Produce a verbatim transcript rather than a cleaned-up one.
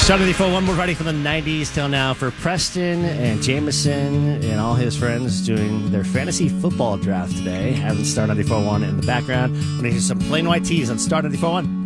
Star ninety-four point one, we're ready from the nineties till now for Preston and Jameson and all his friends doing their fantasy football draft today. Having Star ninety-four point one in the background. We're going to hear some plain white tees on Star ninety-four point one.